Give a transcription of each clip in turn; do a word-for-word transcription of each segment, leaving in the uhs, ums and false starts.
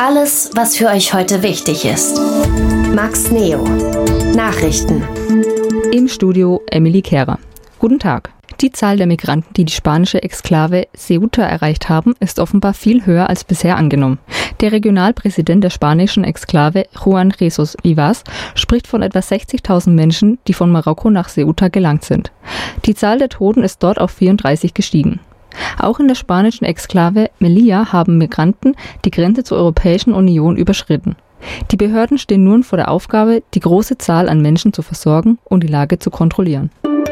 Alles, was für euch heute wichtig ist. Max Neo. Nachrichten. Im Studio Emily Kehrer. Guten Tag. Die Zahl der Migranten, die die spanische Exklave Ceuta erreicht haben, ist offenbar viel höher als bisher angenommen. Der Regionalpräsident der spanischen Exklave, Juan Jesus Vivas, spricht von etwa sechzigtausend Menschen, die von Marokko nach Ceuta gelangt sind. Die Zahl der Toten ist dort auf vierunddreißig gestiegen. Auch in der spanischen Exklave Melilla haben Migranten die Grenze zur Europäischen Union überschritten. Die Behörden stehen nun vor der Aufgabe, die große Zahl an Menschen zu versorgen und die Lage zu kontrollieren.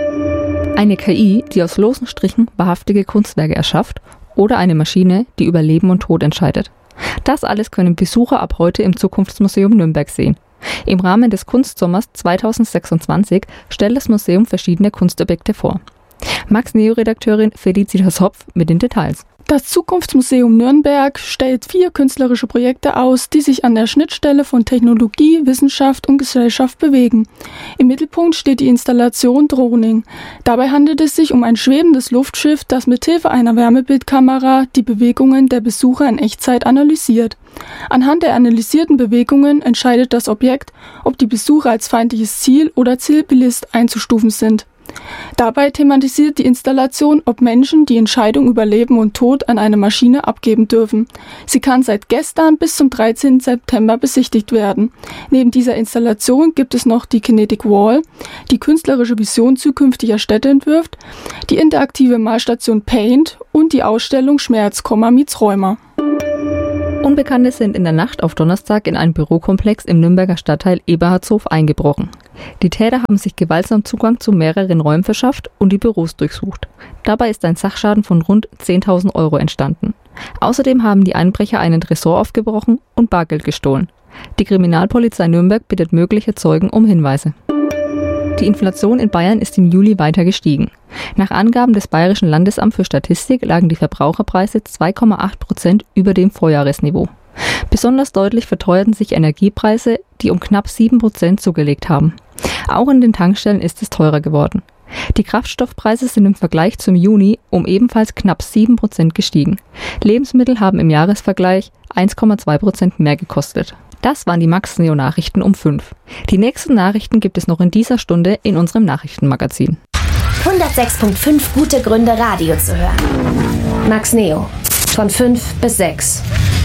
Eine K I, die aus losen Strichen wahrhaftige Kunstwerke erschafft, oder eine Maschine, die über Leben und Tod entscheidet. Das alles können Besucher ab heute im Zukunftsmuseum Nürnberg sehen. Im Rahmen des Kunstsommers zweitausendsechsundzwanzig stellt das Museum verschiedene Kunstobjekte vor. Max Neo-Redakteurin Felicitas Hopf mit den Details. Das Zukunftsmuseum Nürnberg stellt vier künstlerische Projekte aus, die sich an der Schnittstelle von Technologie, Wissenschaft und Gesellschaft bewegen. Im Mittelpunkt steht die Installation Droning. Dabei handelt es sich um ein schwebendes Luftschiff, das mithilfe einer Wärmebildkamera die Bewegungen der Besucher in Echtzeit analysiert. Anhand der analysierten Bewegungen entscheidet das Objekt, ob die Besucher als feindliches Ziel oder Zivilist einzustufen sind. Dabei thematisiert die Installation, ob Menschen die Entscheidung über Leben und Tod an eine Maschine abgeben dürfen. Sie kann seit gestern bis zum dreizehnten September besichtigt werden. Neben dieser Installation gibt es noch die Kinetic Wall, die künstlerische Vision zukünftiger Städte entwirft, die interaktive Malstation Paint und die Ausstellung Schmerz, meets Rheuma. Unbekannte sind in der Nacht auf Donnerstag in einen Bürokomplex im Nürnberger Stadtteil Eberhardshof eingebrochen. Die Täter haben sich gewaltsam Zugang zu mehreren Räumen verschafft und die Büros durchsucht. Dabei ist ein Sachschaden von rund zehntausend Euro entstanden. Außerdem haben die Einbrecher einen Tresor aufgebrochen und Bargeld gestohlen. Die Kriminalpolizei Nürnberg bittet mögliche Zeugen um Hinweise. Die Inflation in Bayern ist im Juli weiter gestiegen. Nach Angaben des Bayerischen Landesamts für Statistik lagen die Verbraucherpreise zwei Komma acht Prozent über dem Vorjahresniveau. Besonders deutlich verteuerten sich Energiepreise, die um knapp sieben Prozent zugelegt haben. Auch in den Tankstellen ist es teurer geworden. Die Kraftstoffpreise sind im Vergleich zum Juni um ebenfalls knapp sieben Prozent gestiegen. Lebensmittel haben im Jahresvergleich eins Komma zwei Prozent mehr gekostet. Das waren die Max-Neo-Nachrichten um fünf. Die nächsten Nachrichten gibt es noch in dieser Stunde in unserem Nachrichtenmagazin. hundertsechs Komma fünf gute Gründe, Radio zu hören. Max Neo. Von fünf bis sechs.